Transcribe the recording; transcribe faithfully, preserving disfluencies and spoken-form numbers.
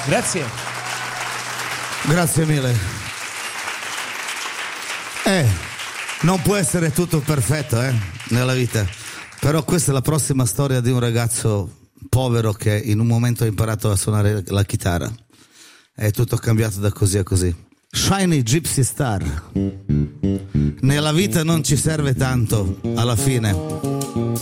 Grazie. Grazie mille. Eh, non può essere tutto perfetto, eh, nella vita. Però questa è la prossima storia di un ragazzo povero che in un momento ha imparato a suonare la chitarra. È tutto cambiato da così a così. Shiny Gypsy Star. Nella vita non ci serve tanto, alla fine